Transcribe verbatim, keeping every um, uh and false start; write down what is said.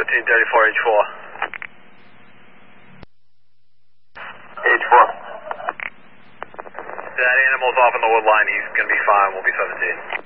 fourteen thirty-four H four. H four. That animal's off on the wood line. He's going to be fine. We'll be seventeen.